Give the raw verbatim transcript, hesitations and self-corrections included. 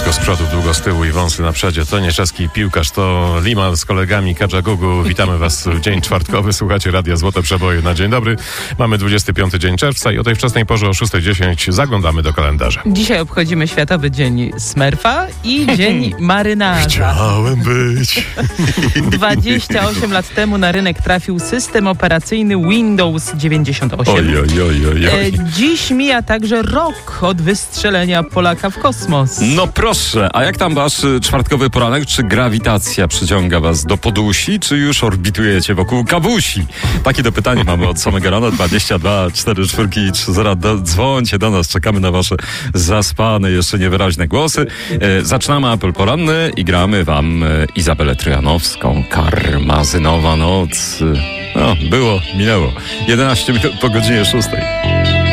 Długo z przodu, długo z tyłu i wąsy na przodzie. To nie czeski piłkarz, to Limal z kolegami Kadżagugu. Witamy was w dzień czwartkowy. Słuchacie Radia Złote Przeboje na dzień dobry. Mamy dwudziesty piąty dzień czerwca i o tej wczesnej porze o szósta dziesięć zaglądamy do kalendarza. Dzisiaj obchodzimy Światowy Dzień Smurfa i Dzień Marynarza. Chciałem być. dwadzieścia osiem lat temu na rynek trafił system operacyjny Windows dziewięćdziesiąt osiem. Oj, oj, oj, oj, oj. E, dziś mija także rok od wystrzelenia Polaka w kosmos. No proszę, a jak tam wasz czwartkowy poranek? Czy grawitacja przyciąga was do podusi, czy już orbitujecie wokół kawusi? Takie to pytanie mamy od samego rana. dwadzieścia dwa cztery cztery trzy zero. Dzwońcie do nas, czekamy na wasze zaspane, jeszcze niewyraźne głosy. E, zaczynamy apel poranny i gramy wam e, Izabelę Trojanowską. Karmazynowa noc. No, było, minęło. jedenaście minut po godzinie szóstej.